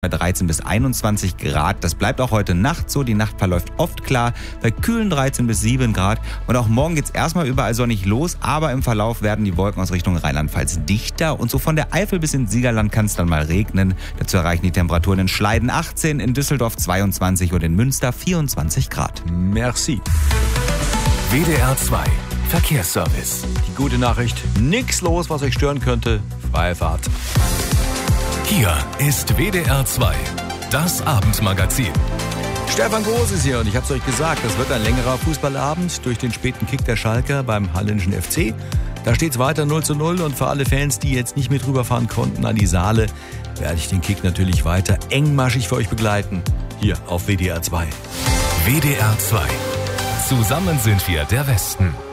bei 13 bis 21 Grad. Das bleibt auch heute Nacht so. Die Nacht verläuft oft klar bei kühlen 13 bis 7 Grad. Und auch morgen geht's erstmal überall sonnig los, aber im Verlauf werden die Wolken aus Richtung Rheinland-Pfalz dichter. Und so von der Eifel bis ins Siegerland kann es dann mal regnen. Dazu erreichen die Temperaturen in Schleiden 18, in Düsseldorf 22 und in Münster 24 Grad. Merci. WDR 2 Verkehrsservice. Die gute Nachricht, nichts los, was euch stören könnte. Freie Fahrt. Hier ist WDR 2, das Abendmagazin. Stefan Groß ist hier und ich habe es euch gesagt, das wird ein längerer Fußballabend durch den späten Kick der Schalker beim Hallenischen FC. Da steht es weiter 0:0 und für alle Fans, die jetzt nicht mit rüberfahren konnten an die Saale, werde ich den Kick natürlich weiter engmaschig für euch begleiten. Hier auf WDR 2. WDR 2. Zusammen sind wir der Westen.